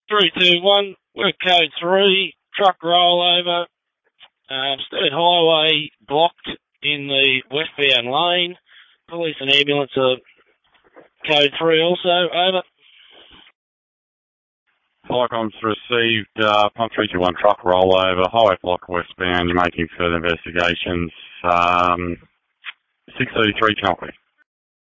321, we're code 3, truck rollover, state highway blocked in the westbound lane. Police and ambulance are code 3 also, over. Flycom's received pump 321 truck rollover, highway block westbound. You're making further investigations. 633 Chunkley.